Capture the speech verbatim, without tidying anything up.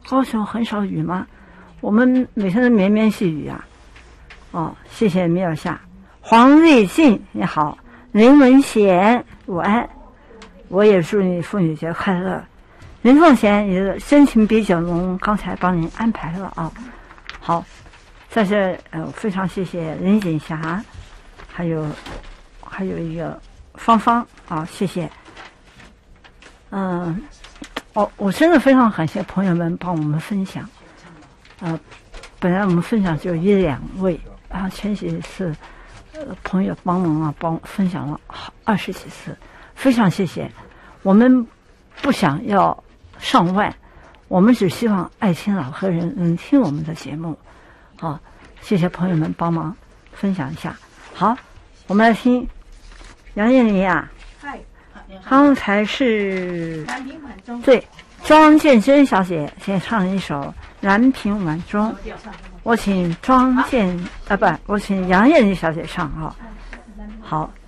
高雄很少雨吗？我们每天都绵绵细雨啊。哦，谢谢米尔夏。黄瑞信你好，林文贤午安，我也祝你妇女节快乐。林凤贤也是深情比较浓，刚才帮您安排了啊。好，在这呃非常谢谢任锦霞，还有还有一个芳芳啊，谢谢。嗯，哦，我真的非常感谢朋友们帮我们分享。呃，本来我们分享就一两位，然后前几次呃朋友帮忙啊，帮分享了好二十几次，非常谢谢。我们不想要上万，我们只希望爱听老和人能听我们的节目。好，谢谢朋友们帮忙分享一下。好，我们来听杨艳玲啊。 嗨， 刚才是对庄建珍小姐先唱一首《蓝屏晚钟》，我请庄建啊不，我请杨艳玲小姐唱啊。好。